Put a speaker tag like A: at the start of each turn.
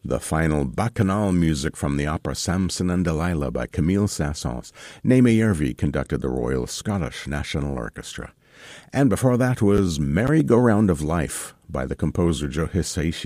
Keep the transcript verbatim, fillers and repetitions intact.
A: The final bacchanal music from the opera Samson and Delilah by Camille Saint-Saëns. Naomi Yervi conducted the Royal Scottish National Orchestra. And before that was Merry-Go-Round of Life by the composer Joe Hisaishi